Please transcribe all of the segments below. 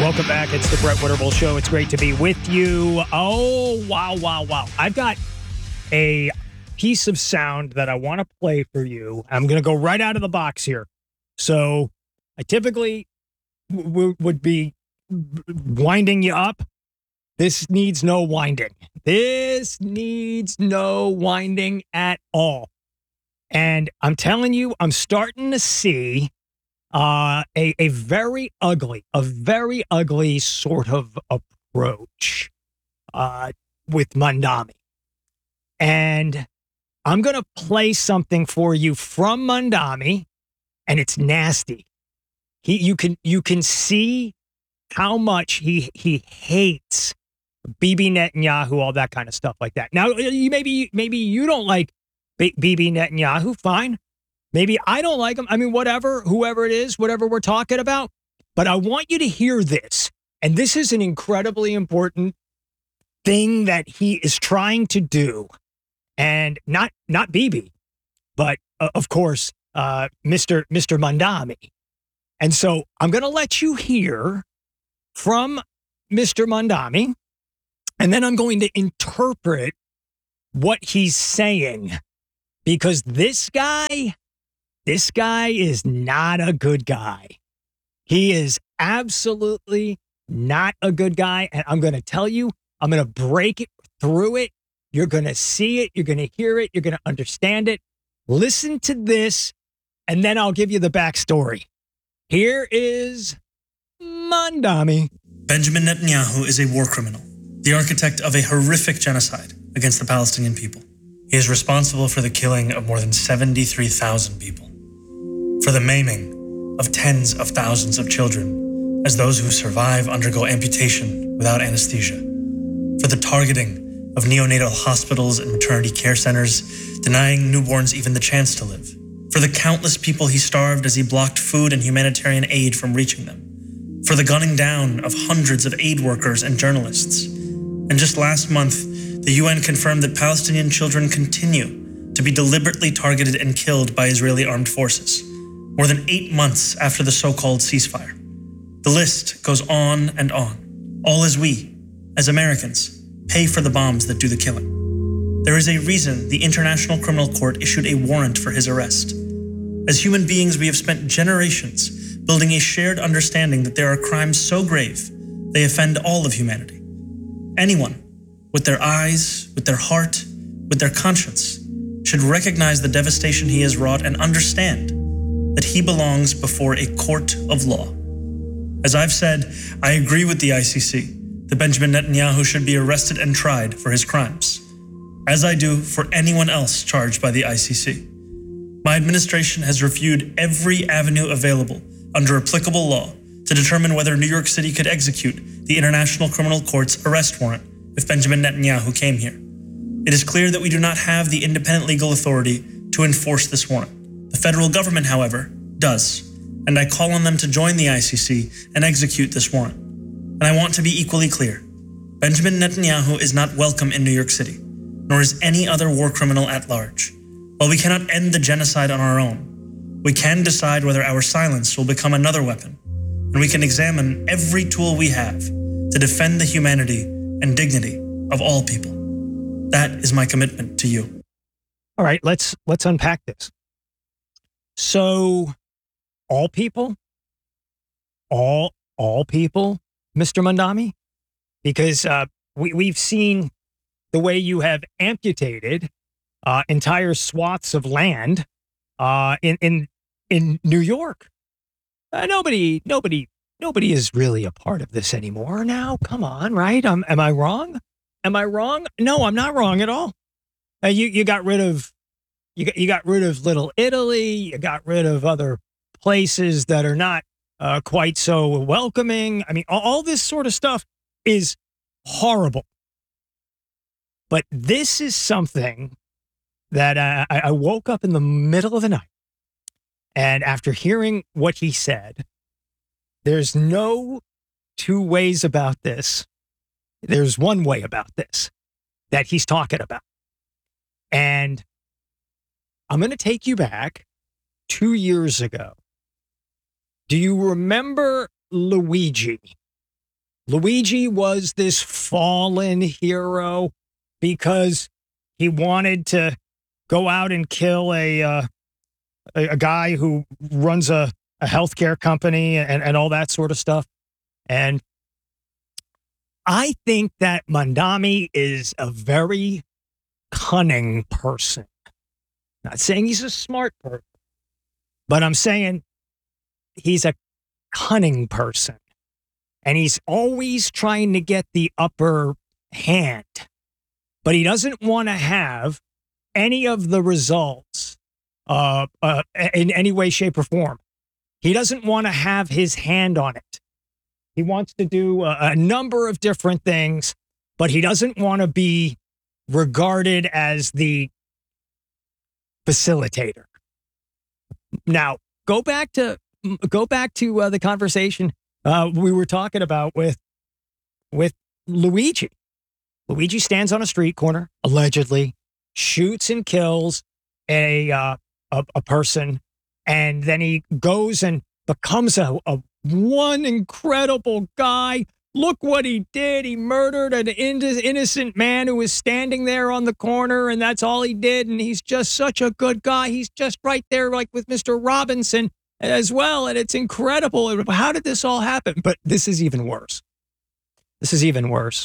Welcome back. It's the Brett Winterble Show. It's great to be with you. Oh, wow. I've got a piece of sound that I want to play for you. I'm going to go right out of the box here. So I typically would be winding you up. This needs no winding. This needs no winding at all. And I'm telling you, I'm starting to see a very ugly sort of approach with Mamdani. And I'm going to play something for you from Mamdani, and it's nasty. You can see how much he hates Bibi Netanyahu, all that kind of stuff like that. Now, maybe you don't like Bibi Netanyahu, fine. Maybe I don't like him. I mean, whoever it is, whatever we're talking about. But I want you to hear this. And this is an incredibly important thing that he is trying to do. And not Bibi, but of course, Mr. Mamdani. And so I'm going to let you hear from Mr. Mamdani, and then I'm going to interpret what he's saying, because this guy is not a good guy. He is absolutely not a good guy. And I'm going to tell you, I'm going to break it through it. You're going to see it. You're going to hear it. You're going to understand it. Listen to this, and then I'll give you the backstory. Here is Mamdani. Benjamin Netanyahu is a war criminal, the architect of a horrific genocide against the Palestinian people. He is responsible for the killing of more than 73,000 people, for the maiming of tens of thousands of children as those who survive undergo amputation without anesthesia, for the targeting of neonatal hospitals and maternity care centers, denying newborns even the chance to live, for the countless people he starved as he blocked food and humanitarian aid from reaching them, for the gunning down of hundreds of aid workers and journalists. And just last month, the UN confirmed that Palestinian children continue to be deliberately targeted and killed by Israeli armed forces, more than 8 months after the so-called ceasefire. The list goes on and on, all as we, as Americans, pay for the bombs that do the killing. There is a reason the International Criminal Court issued a warrant for his arrest. As human beings, we have spent generations building a shared understanding that there are crimes so grave, they offend all of humanity. Anyone, with their eyes, with their heart, with their conscience, should recognize the devastation he has wrought and understand that he belongs before a court of law. As I've said, I agree with the ICC that Benjamin Netanyahu should be arrested and tried for his crimes, as I do for anyone else charged by the ICC. My administration has reviewed every avenue available under applicable law to determine whether New York City could execute the International Criminal Court's arrest warrant if Benjamin Netanyahu came here. It is clear that we do not have the independent legal authority to enforce this warrant. The federal government, however, does, and I call on them to join the ICC and execute this warrant. And I want to be equally clear. Benjamin Netanyahu is not welcome in New York City, nor is any other war criminal at large. While we cannot end the genocide on our own, we can decide whether our silence will become another weapon, and we can examine every tool we have to defend the humanity and dignity of all people. That is my commitment to you. All right, let's unpack this. So, all people, Mr. Mamdani, because we've seen the way you have amputated entire swaths of land in New York. Nobody is really a part of this anymore now. Come on, right? Am I wrong? Am I wrong? No, I'm not wrong at all. You got rid of you got rid of Little Italy. You got rid of other places that are not quite so welcoming. I mean, all this sort of stuff is horrible. But this is something that I woke up in the middle of the night, and after hearing what he said, there's no two ways about this. There's one way about this that he's talking about. And I'm going to take you back 2 years ago. Do you remember Luigi? Luigi was this fallen hero because he wanted to go out and kill a guy who runs a healthcare company and all that sort of stuff. And I think that Mondami is a very cunning person. Not saying he's a smart person, but I'm saying he's a cunning person. And he's always trying to get the upper hand. But he doesn't want to have any of the results in any way, shape, or form. He doesn't want to have his hand on it. He wants to do a number of different things, but he doesn't want to be regarded as the facilitator. Now, go back to the conversation we were talking about with Luigi. Luigi stands on a street corner, allegedly, shoots and kills a person, and then he goes and becomes a one incredible guy. Look what he did. He murdered an innocent man who was standing there on the corner, and that's all he did. And he's just such a good guy. He's just right there, like with Mr. Robinson as well. And it's incredible. How did this all happen? But this is even worse. This is even worse.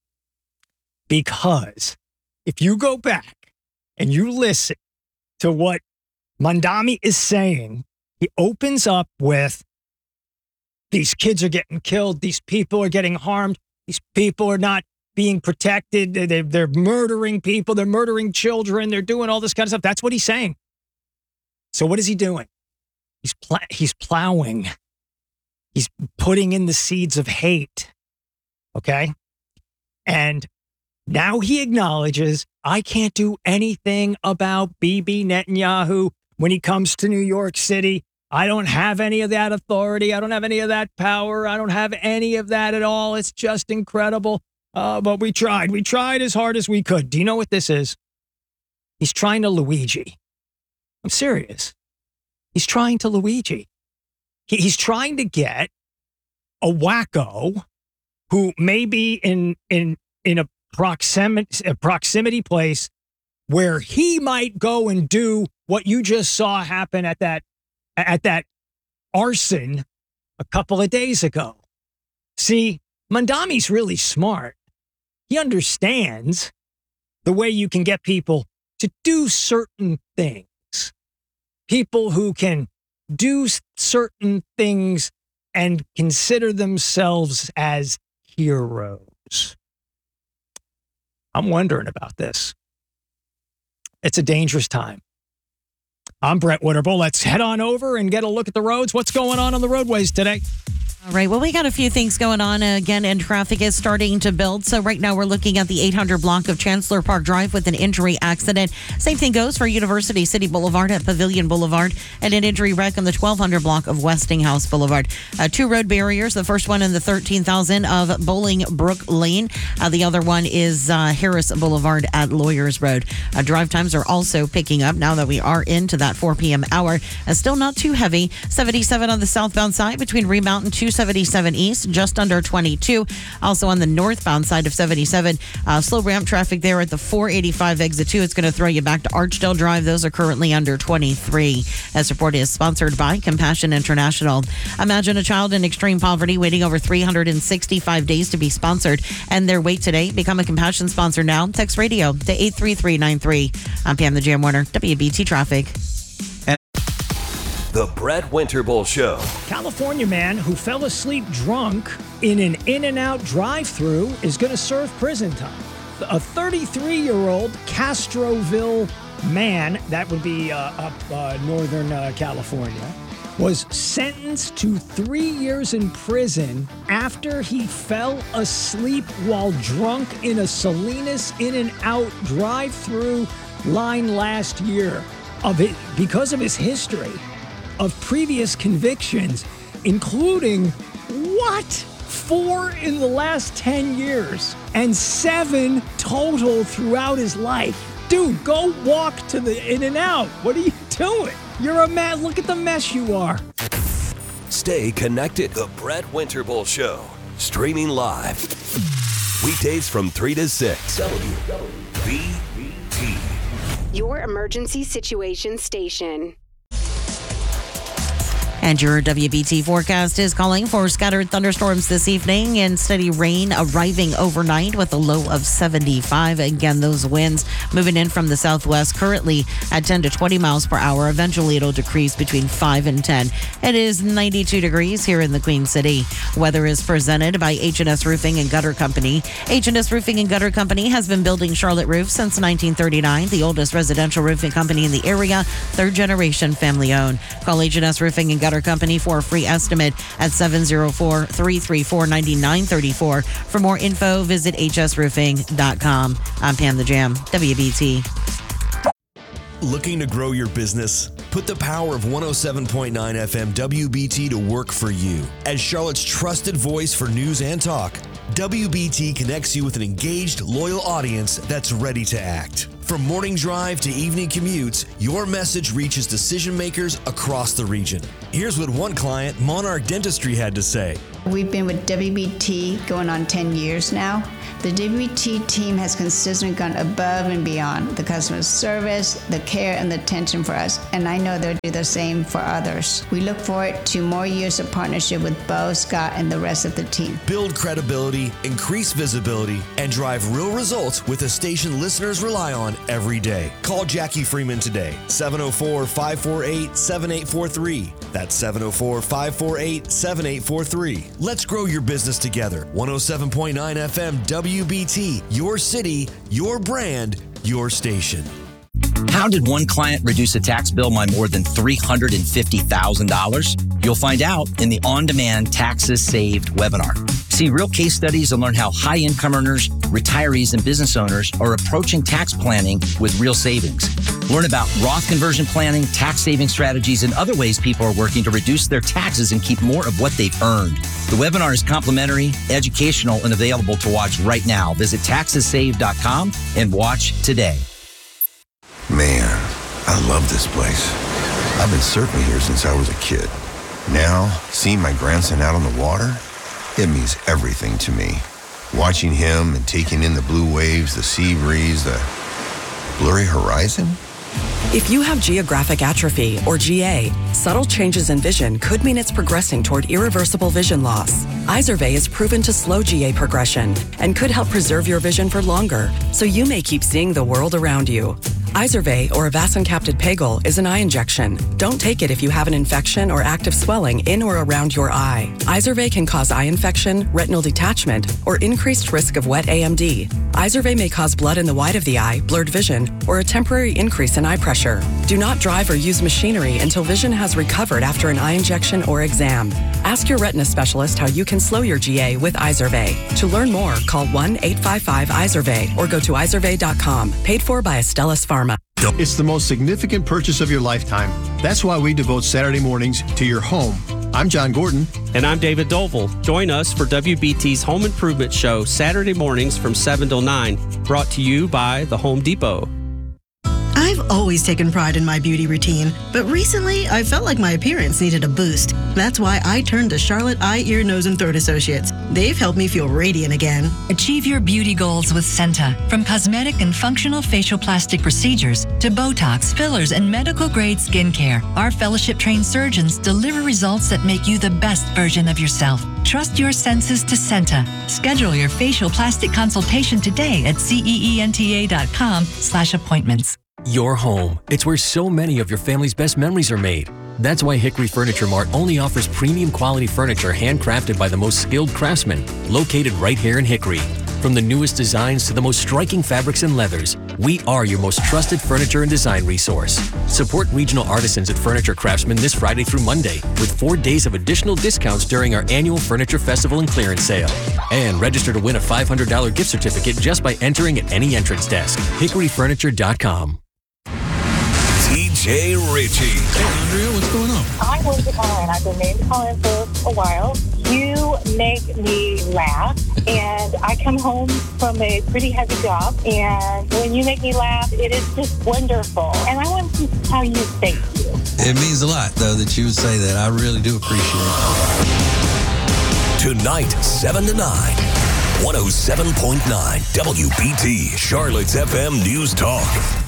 Because if you go back and you listen to what Mondami is saying, he opens up with, these kids are getting killed. These people are getting harmed. These people are not being protected. They're murdering people. They're murdering children. They're doing all this kind of stuff. That's what he's saying. So what is he doing? He's plowing. He's putting in the seeds of hate. Okay? And now he acknowledges, I can't do anything about Bibi Netanyahu when he comes to New York City. I don't have any of that authority. I don't have any of that power. I don't have any of that at all. It's just incredible. But we tried. We tried as hard as we could. Do you know what this is? He's trying to Luigi. I'm serious. He's trying to Luigi. He's trying to get a wacko who may be in a proximity place where he might go and do what you just saw happen at that arson a couple of days ago. See, Mondami's really smart. He understands the way you can get people to do certain things. People who can do certain things and consider themselves as heroes. I'm wondering about this. It's a dangerous time. I'm Brett Winterble. Let's head on over and get a look at the roads. What's going on the roadways today? All right. Well, we got a few things going on again, and traffic is starting to build. So right now we're looking at the 800 block of Chancellor Park Drive with an injury accident. Same thing goes for University City Boulevard at Pavilion Boulevard, and an injury wreck on the 1200 block of Westinghouse Boulevard. Two road barriers. The first one in the 13,000 of Bolingbrook Lane. The other one is Harris Boulevard at Lawyers Road. Drive times are also picking up now that we are into that 4 p.m. hour. Still not too heavy. 77 on the southbound side between Remount and 277 East, just under 22. Also on the northbound side of 77, slow ramp traffic there at the 485 exit 2. It's going to throw you back to Archdale Drive. Those are currently under 23. This report is sponsored by Compassion International. Imagine a child in extreme poverty waiting over 365 days to be sponsored, and their wait today. Become a Compassion sponsor now. Text radio to 83393. I'm Pam the Jam Warner, WBT Traffic. The Brett Winterble Show. California man who fell asleep drunk in an In-N-Out drive-thru is going to serve prison time. A 33-year-old Castroville man, that would be up northern California, was sentenced to 3 years in prison after he fell asleep while drunk in a Salinas In-N-Out drive-thru line last year because of his history of previous convictions, including 4 in the last 10 years and 7 total throughout his life. Dude, go walk to the In-N-Out. What are you doing? You're a man. Look at the mess you are. Stay connected. The Brett Winterble Show. Streaming live. Weekdays from 3 to 6. WBT. Your emergency situation station. And your WBT forecast is calling for scattered thunderstorms this evening and steady rain arriving overnight with a low of 75. Again, those winds moving in from the southwest currently at 10 to 20 miles per hour. Eventually, it'll decrease between 5 and 10. It is 92 degrees here in the Queen City. Weather is presented by H&S Roofing and Gutter Company. H&S Roofing and Gutter Company has been building Charlotte roofs since 1939. The oldest residential roofing company in the area, third generation family owned. Call H&S Roofing and Gutter Company for a free estimate at 704-334-9934. For more info, visit hsroofing.com. I'm Pam the Jam, WBT. Looking to grow your business? Put the power of 107.9 FM WBT to work for you. As Charlotte's trusted voice for news and talk, WBT connects you with an engaged, loyal audience that's ready to act. From morning drive to evening commutes, your message reaches decision makers across the region. Here's what one client, Monarch Dentistry, had to say. We've been with WBT going on 10 years now. The WBT team has consistently gone above and beyond the customer service, the care, and the attention for us, and I know they'll do the same for others. We look forward to more years of partnership with Bo, Scott, and the rest of the team. Build credibility, increase visibility, and drive real results with a station listeners rely on every day. Call Jackie Freeman today, 704-548-7843. That's 704-548-7843. Let's grow your business together. 107.9 FM WBT, your city, your brand, your station. How did one client reduce a tax bill by more than $350,000? You'll find out in the on-demand Taxes Saved webinar. See real case studies and learn how high-income earners, retirees, and business owners are approaching tax planning with real savings. Learn about Roth conversion planning, tax saving strategies, and other ways people are working to reduce their taxes and keep more of what they've earned. The webinar is complimentary, educational, and available to watch right now. Visit taxessaved.com and watch today. Man, I love this place. I've been surfing here since I was a kid. Now, seeing my grandson out on the water, it means everything to me. Watching him and taking in the blue waves, the sea breeze, the blurry horizon. If you have geographic atrophy, or GA, subtle changes in vision could mean it's progressing toward irreversible vision loss. Izervay is proven to slow GA progression and could help preserve your vision for longer, so you may keep seeing the world around you. Izervay, or avacincaptad pegol, is an eye injection. Don't take it if you have an infection or active swelling in or around your eye. Izervay can cause eye infection, retinal detachment, or increased risk of wet AMD. Izervay may cause blood in the white of the eye, blurred vision, or a temporary increase in eye pressure. Do not drive or use machinery until vision has recovered after an eye injection or exam. Ask your retina specialist how you can slow your GA with Izervay. To learn more, call 1-855-IZERVAY or go to izervay.com. Paid for by Astellas Pharma. It's the most significant purchase of your lifetime. That's why we devote Saturday mornings to your home. I'm John Gordon. And I'm David Dovell. Join us for WBT's Home Improvement Show Saturday mornings from 7 till 9, brought to you by the Home Depot. I've always taken pride in my beauty routine, but recently I felt like my appearance needed a boost. That's why I turned to Charlotte Eye, Ear, Nose, and Throat Associates. They've helped me feel radiant again. Achieve your beauty goals with Senta. From cosmetic and functional facial plastic procedures to Botox, fillers, and medical-grade skincare, our fellowship-trained surgeons deliver results that make you the best version of yourself. Trust your senses to Senta. Schedule your facial plastic consultation today at ceenta.com/appointments. Your home. It's where so many of your family's best memories are made. That's why Hickory Furniture Mart only offers premium quality furniture handcrafted by the most skilled craftsmen, located right here in Hickory. From the newest designs to the most striking fabrics and leathers, we are your most trusted furniture and design resource. Support regional artisans at Furniture Craftsman this Friday through Monday with 4 days of additional discounts during our annual Furniture Festival and Clearance Sale. And register to win a $500 gift certificate just by entering at any entrance desk. HickoryFurniture.com. TJ Ritchie. Hey, Andrea, what's going on? I want to call in. I've been meaning to call in for a while. You make me laugh, and I come home from a pretty heavy job, and when you make me laugh, it is just wonderful. And I want to tell you thank you. It means a lot, though, that you would say that. I really do appreciate it. Tonight, 7 to 9. 107.9 WBT, Charlotte's FM News Talk.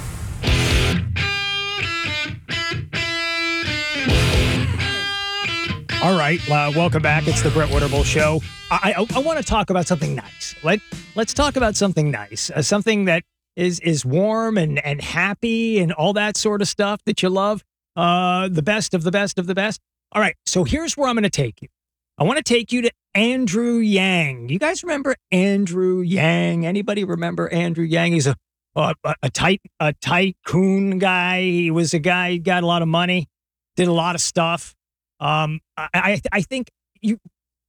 All right, welcome back. It's the Brett Winterble Show. I want to talk about something nice. Let's talk about something nice, something that is warm and happy and all that sort of stuff that you love. The best of the best of the best. All right, so here's where I'm going to take you. I want to take you to Andrew Yang. You guys remember Andrew Yang? Anybody remember Andrew Yang? He's a tycoon guy. He was a guy who got a lot of money, did a lot of stuff. I think you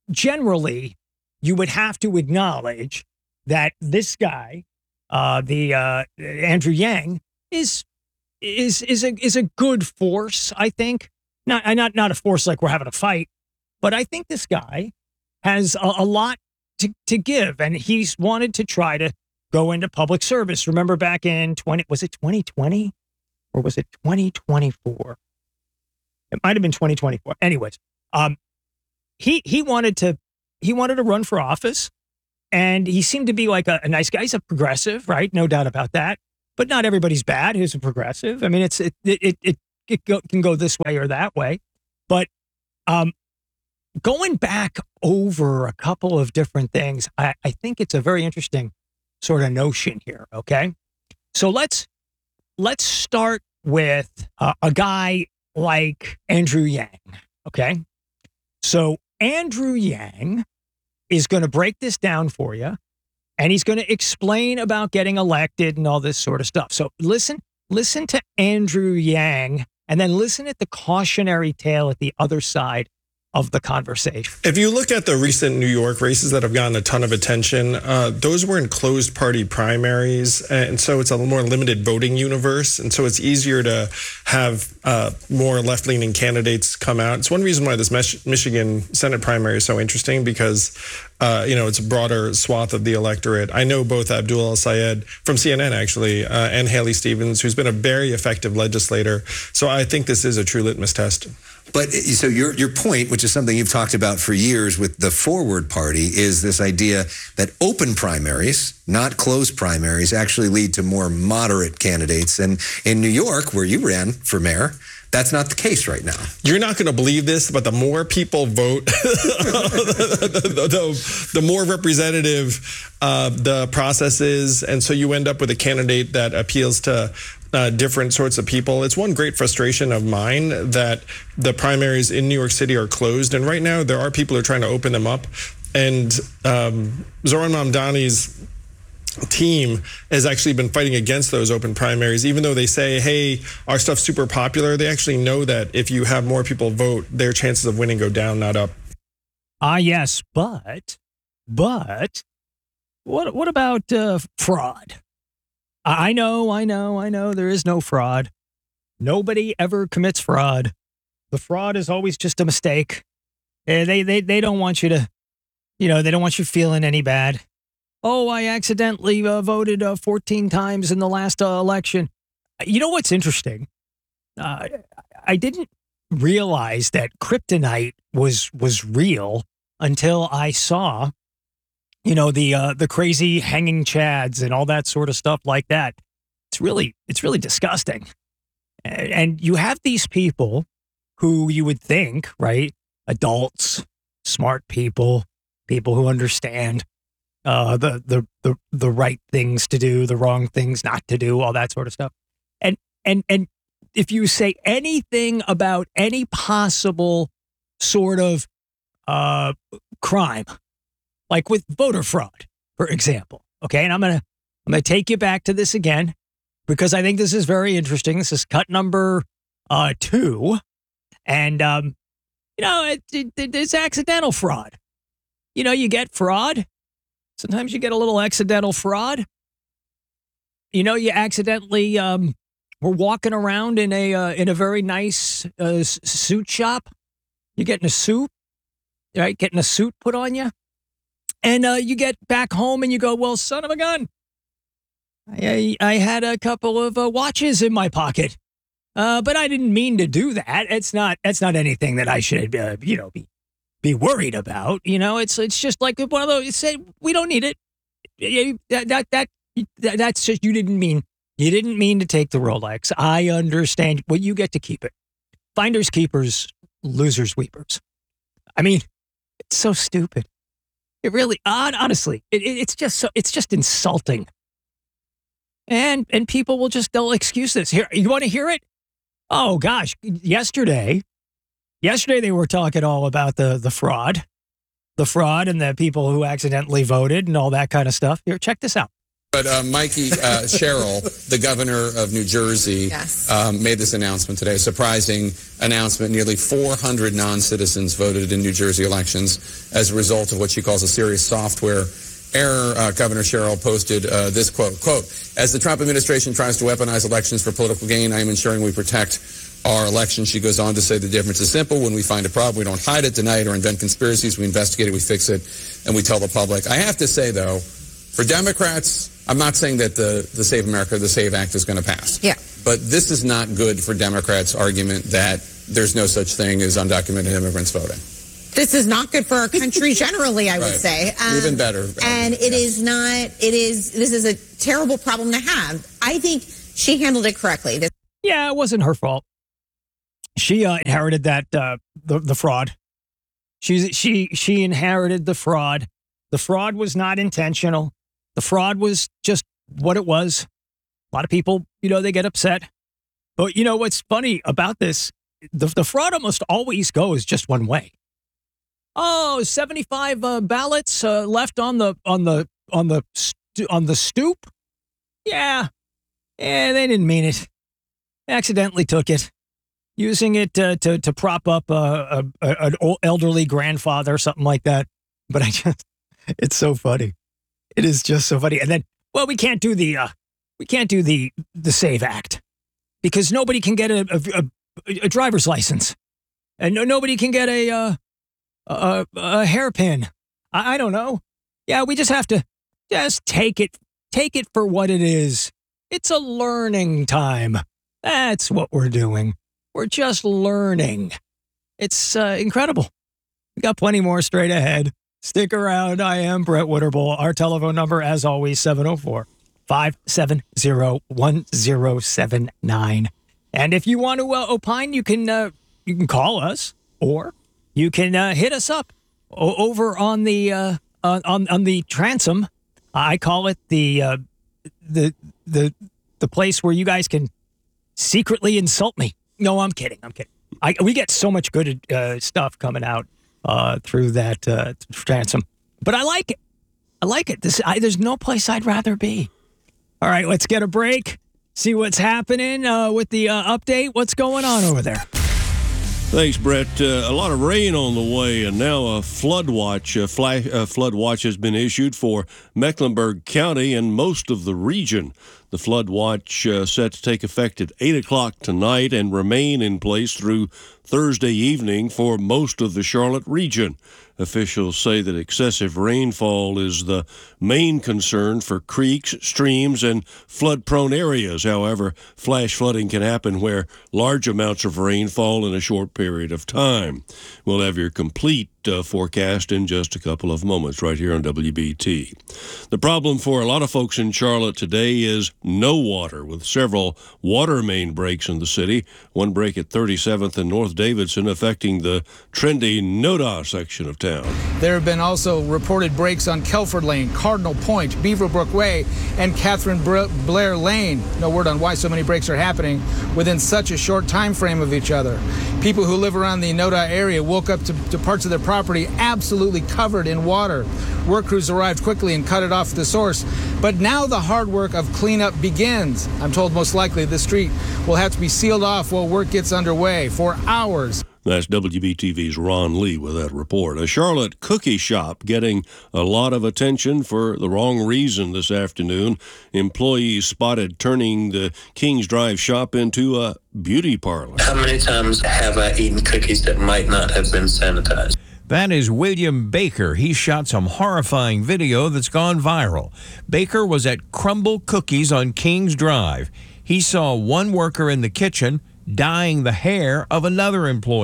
would have to acknowledge that this guy, Andrew Yang, is a good force. I think not a force like we're having a fight, but I think this guy has a lot to give, and he's wanted to try to go into public service. Remember back in 2020 or was it 2024? It might have been 2024. Anyways, he wanted to run for office, and he seemed to be like a nice guy. He's a progressive, right? No doubt about that. But not everybody's bad who's a progressive. I mean, it can go this way or that way. But going back over a couple of different things, I think it's a very interesting sort of notion here. Okay, so let's start with a guy like Andrew Yang. Okay, so Andrew Yang is going to break this down for you, and he's going to explain about getting elected and all this sort of stuff. So listen to Andrew Yang, and then listen at the cautionary tale at the other side of the conversation. If you look at the recent New York races that have gotten a ton of attention, those were in closed party primaries. And so it's a more limited voting universe. And so it's easier to have more left-leaning candidates come out. It's one reason why this Michigan Senate primary is so interesting, because it's a broader swath of the electorate. I know both Abdul El-Sayed from CNN, actually, and Haley Stevens, who's been a very effective legislator. So I think this is a true litmus test. But so your point, which is something you've talked about for years with the Forward Party, is this idea that open primaries, not closed primaries, actually lead to more moderate candidates. And in New York, where you ran for mayor, that's not the case right now. You're not going to believe this, but the more people vote, the more representative the process is. And so you end up with a candidate that appeals to different sorts of people. It's one great frustration of mine that the primaries in New York City are closed. And right now there are people who are trying to open them up. And Zohran Mamdani's team has actually been fighting against those open primaries. Even though they say, hey, our stuff's super popular, they actually know that if you have more people vote, their chances of winning go down, not up. Yes, but what about fraud? I know. There is no fraud. Nobody ever commits fraud. The fraud is always just a mistake. They don't want you to, they don't want you feeling any bad. Oh, I accidentally voted 14 times in the last election. You know what's interesting? I didn't realize that kryptonite was real until I saw, the crazy hanging chads and all that sort of stuff like that. It's really disgusting. And you have these people who you would think, right? Adults, smart people who understand the right things to do, the wrong things not to do, all that sort of stuff. And if you say anything about any possible sort of crime, like with voter fraud, for example, okay, and I'm gonna take you back to this again because I think this is very interesting. This is cut number 2, and it's accidental fraud. You get fraud. Sometimes you get a little accidental fraud. You accidentally we're walking around in a very nice suit shop. You're getting a suit, right? Getting a suit put on you. And you get back home and you go, well, son of a gun. I had a couple of watches in my pocket, but I didn't mean to do that. That's not anything that I should, be be worried about. It's just like one of those. You say we don't need it. That's just you didn't mean to take the Rolex. I understand. Well, you get to keep it. Finders keepers, losers weepers. I mean, it's so stupid. It really, honestly, it's just insulting. And people will they'll excuse this. Here, you want to hear it? Oh gosh, yesterday they were talking all about the fraud and the people who accidentally voted and all that kind of stuff. Here, check this out. But Mikey Sherrill, the governor of New Jersey, made this announcement today. A surprising announcement. Nearly 400 non-citizens voted in New Jersey elections as a result of what she calls a serious software error. Governor Sherrill posted this quote, as the Trump administration tries to weaponize elections for political gain, I am ensuring we protect our election. She goes on to say the difference is simple. When we find a problem, we don't hide it, deny it, or invent conspiracies. We investigate it, we fix it, and we tell the public. I have to say, though, for Democrats, I'm not saying that the Save America, the SAVE Act is going to pass. Yeah. But this is not good for Democrats' argument that there's no such thing as undocumented immigrants voting. This is not good for our country generally, I would say. Even better. And this is a terrible problem to have. I think she handled it correctly. Yeah, it wasn't her fault. She inherited that, the fraud. She inherited the fraud. The fraud was not intentional. The fraud was just what it was. A lot of people, they get upset. But what's funny about this, the fraud almost always goes just one way. Oh, 75 ballots left on the stoop. Yeah, they didn't mean it. They accidentally took it, using it to prop up an elderly grandfather or something like that. But it's so funny. It is just so funny. And then, we can't do the SAVE Act because nobody can get a driver's license, and nobody can get a hairpin. I don't know. Yeah, we just have to take it for what it is. It's a learning time. That's what we're doing. We're just learning. It's incredible. We got plenty more straight ahead. Stick around. I am Brett Witterbull. Our telephone number, as always, 704-570-1079. And if you want to opine, you can call us, or you can hit us up over on the on the transom. I call it the place where you guys can secretly insult me. No, I'm kidding. We get so much good stuff coming out through that transom. But I like it. There's no place I'd rather be. All right, let's get a break. See what's happening with the update. What's going on over there? Thanks, Brett. A lot of rain on the way, and now a flood watch. Flood watch has been issued for Mecklenburg County and most of the region. The flood watch set to take effect at 8 o'clock tonight and remain in place through Thursday evening for most of the Charlotte region. Officials say that excessive rainfall is the main concern for creeks, streams, and flood-prone areas. However, flash flooding can happen where large amounts of rain fall in a short period of time. We'll have your complete forecast in just a couple of moments right here on WBT. The problem for a lot of folks in Charlotte today is no water, with several water main breaks in the city. One break at 37th and North Davidson affecting the trendy Noda section of town. There have been also reported breaks on Kelford Lane, Cardinal Point, Beaverbrook Way, and Catherine Blair Lane. No word on why so many breaks are happening within such a short time frame of each other. People who live around the Noda area woke up to parts of their property absolutely covered in water. Work crews arrived quickly and cut it off at the source. But now the hard work of cleanup begins. I'm told most likely the street will have to be sealed off while work gets underway for hours. That's WBTV's Ron Lee with that report. A Charlotte cookie shop getting a lot of attention for the wrong reason this afternoon. Employees spotted turning the Kings Drive shop into a beauty parlor. How many times have I eaten cookies that might not have been sanitized? That is William Baker. He shot some horrifying video that's gone viral. Baker was at Crumble Cookies on Kings Drive. He saw one worker in the kitchen dyeing the hair of another employee.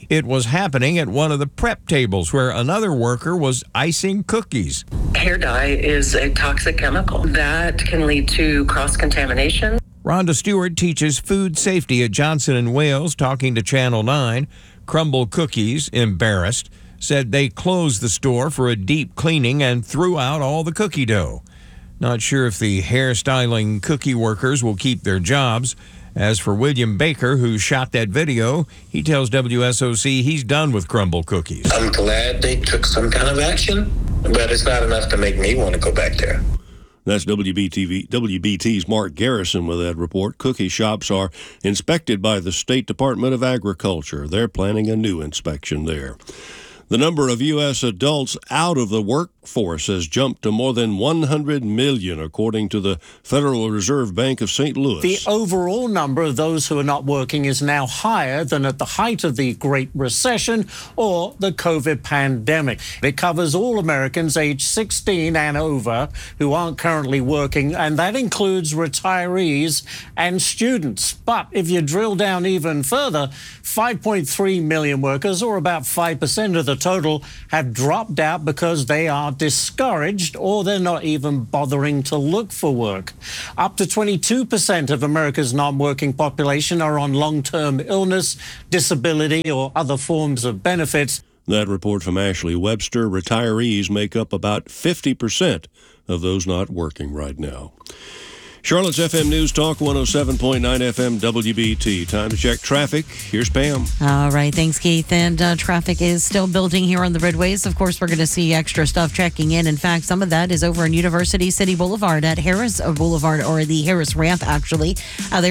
It was happening at one of the prep tables where another worker was icing cookies. Hair dye is a toxic chemical that can lead to cross-contamination. Rhonda Stewart teaches food safety at Johnson & Wales, talking to Channel 9. Crumble Cookies, embarrassed, said they closed the store for a deep cleaning and threw out all the cookie dough. Not sure if the hairstyling cookie workers will keep their jobs. As for William Baker, who shot that video, he tells WSOC he's done with Crumble Cookies. I'm glad they took some kind of action, but it's not enough to make me want to go back there. That's WBT's Mark Garrison with that report. Cookie shops are inspected by the State Department of Agriculture. They're planning a new inspection there. The number of U.S. adults out of the workforce has jumped to more than 100 million, according to the Federal Reserve Bank of St. Louis. The overall number of those who are not working is now higher than at the height of the Great Recession or the COVID pandemic. It covers all Americans aged 16 and over who aren't currently working, and that includes retirees and students. But if you drill down even further, 5.3 million workers, or about 5% of the total, have dropped out because they are discouraged or they're not even bothering to look for work. Up to 22% of America's non-working population are on long-term illness, disability, or other forms of benefits. That report from Ashley Webster. Retirees make up about 50% of those not working right now. Charlotte's FM News Talk 107.9 FM WBT. Time to check traffic. Here's Pam. All right. Thanks, Keith. And traffic is still building here on the roadways. Of course, we're going to see extra stuff checking in. In fact, some of that is over on University City Boulevard at Harris Boulevard, or the Harris Ramp, actually. There